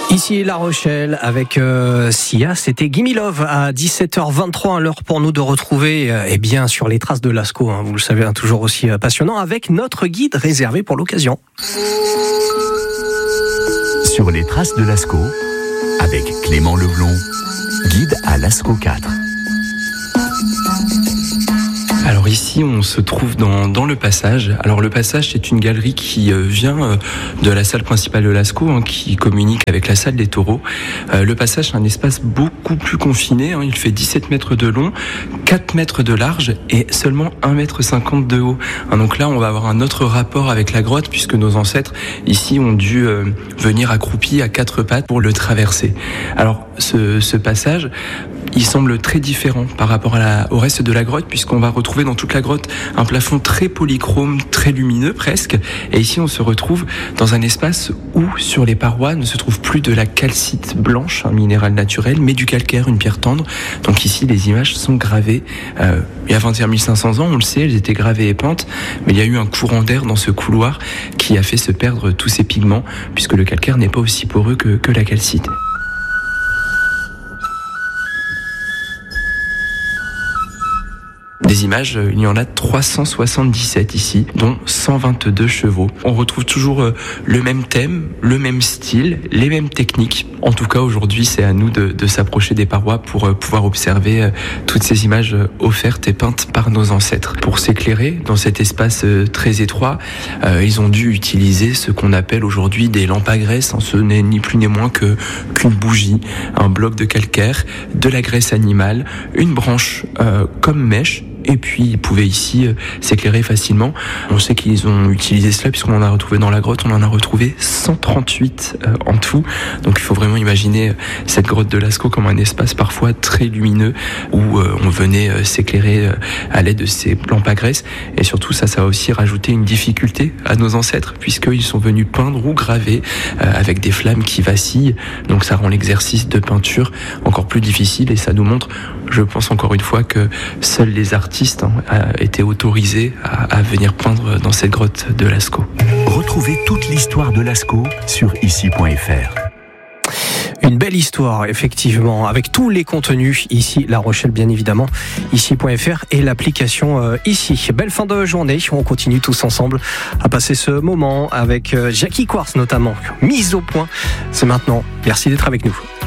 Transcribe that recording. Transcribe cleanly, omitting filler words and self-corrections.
Ici La Rochelle avec Sia, c'était Gimme Love à 17h23, l'heure pour nous de retrouver bien sur les traces de Lascaux, vous le savez, toujours aussi passionnant, avec notre guide réservé pour l'occasion. Sur les traces de Lascaux, avec Clément Leblond, guide à Lascaux 4. Alors ici, on se trouve dans le Passage. Alors le Passage, c'est une galerie qui vient de la salle principale de Lascaux, qui communique avec la salle des taureaux. Le Passage, c'est un espace beaucoup plus confiné. Il fait 17 mètres de long, 4 mètres de large et seulement 1,50 m de haut. Donc là, on va avoir un autre rapport avec la grotte puisque nos ancêtres ici ont dû venir accroupis à 4 pattes pour le traverser. Alors ce passage, il semble très différent par rapport au reste de la grotte puisqu'on va retrouver dans toute la grotte un plafond très polychrome, très lumineux presque. Et ici, on se retrouve dans un espace où sur les parois ne se trouve plus de la calcite blanche, un minéral naturel, mais du calcaire, une pierre tendre. Donc ici, les images sont gravées. Il y a 21 500 ans, on le sait, elles étaient gravées et peintes, mais il y a eu un courant d'air dans ce couloir qui a fait se perdre tous ces pigments puisque le calcaire n'est pas aussi poreux que la calcite. Des images, il y en a 377 ici, dont 122 chevaux. On retrouve toujours le même thème, le même style, les mêmes techniques. En tout cas, aujourd'hui, c'est à nous de s'approcher des parois pour pouvoir observer toutes ces images offertes et peintes par nos ancêtres. Pour s'éclairer dans cet espace très étroit, ils ont dû utiliser ce qu'on appelle aujourd'hui des lampes à graisse. Ce n'est ni plus ni moins qu'une bougie, un bloc de calcaire, de la graisse animale, une branche comme mèche. Et puis ils pouvaient ici s'éclairer facilement. On sait qu'ils ont utilisé cela puisqu'on en a retrouvé dans la grotte, on en a retrouvé 138 en tout. Donc il faut vraiment imaginer cette grotte de Lascaux comme un espace parfois très lumineux où on venait s'éclairer à l'aide de ces lampes à graisse. Et surtout ça a aussi rajouté une difficulté à nos ancêtres puisqu'ils sont venus peindre ou graver avec des flammes qui vacillent. Donc ça rend l'exercice de peinture encore plus difficile et ça nous montre, je pense encore une fois, que seuls les artistes étaient autorisés à venir peindre dans cette grotte de Lascaux. Retrouvez toute l'histoire de Lascaux sur ici.fr. Une belle histoire, effectivement, avec tous les contenus ici, La Rochelle, bien évidemment, ici.fr et l'application ici. Belle fin de journée, on continue tous ensemble à passer ce moment avec Jackie Quartz notamment. Mise au point, c'est maintenant. Merci d'être avec nous.